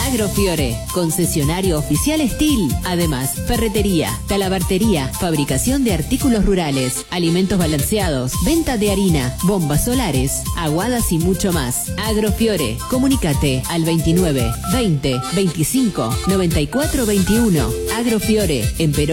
Agrofiore, concesionario oficial Estil. Además, ferretería, talabartería, fabricación de artículos rurales, alimentos balanceados, venta de harina, bombas solares, aguadas y mucho más. Agrofiore, comunícate al 29 20 25 94 21. Agrofiore, en Perón.